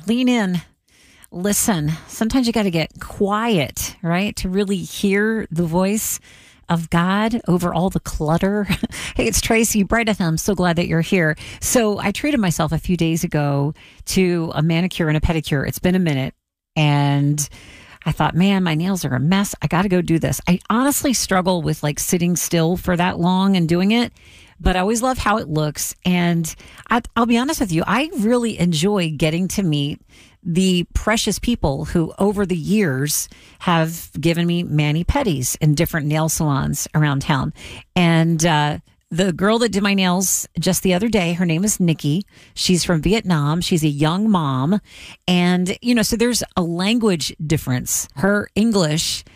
Lean in. Listen. Sometimes you got to get quiet, right? To really hear the voice of God over all the clutter. Hey, it's Tracy, Bright FM. I'm so glad that you're here. So I treated myself a few days ago to a manicure and a pedicure. It's been a minute. And I thought, man, my nails are a mess. I got to go do this. I honestly struggle with like sitting still for that long and doing it, but I always love how it looks. And I'll be honest with you, I really enjoy getting to meet the precious people who over the years have given me mani-pedis in different nail salons around town. And the girl that did my nails just the other day, her name is Nikki. She's from Vietnam. She's a young mom. And, so there's a language difference. Her English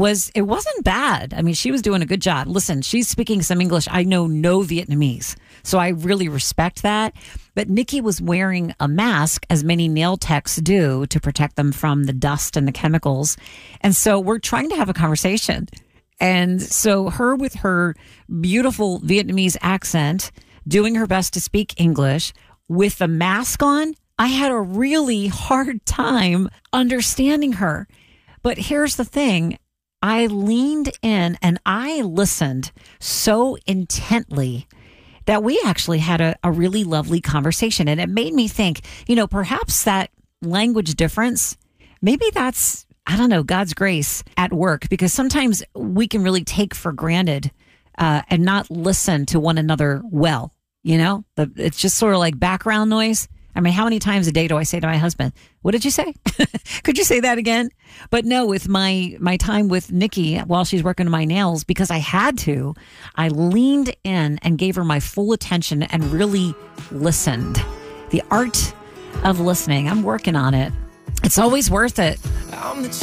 wasn't bad. I mean, she was doing a good job. Listen, she's speaking some English. I know no Vietnamese. So I really respect that. But Nikki was wearing a mask, as many nail techs do, to protect them from the dust and the chemicals. And so we're trying to have a conversation. And so her with her beautiful Vietnamese accent, doing her best to speak English with the mask on, I had a really hard time understanding her. But here's the thing. I leaned in and I listened so intently that we actually had a really lovely conversation. And it made me think, perhaps that language difference, maybe that's, I don't know, God's grace at work, because sometimes we can really take for granted and not listen to one another well. It's just sort of like background noise. I mean, how many times a day do I say to my husband, what did you say? Could you say that again? But no, with my time with Nikki while she's working on my nails, because I had to, I leaned in and gave her my full attention and really listened. The art of listening. I'm working on it. It's always worth it.